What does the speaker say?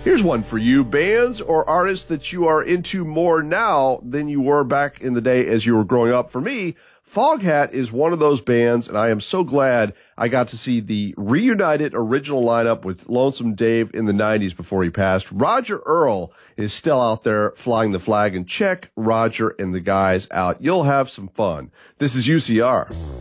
Here's one for you. Bands or artists that you are into more now than you were back in the day as you were growing up. For me, Foghat is one of those bands, and I am so glad I got to see the reunited original lineup with Lonesome Dave in the 90s before he passed. Roger Earl is still out there flying the flag, and check Roger and the guys out. You'll have some fun. This is UCR.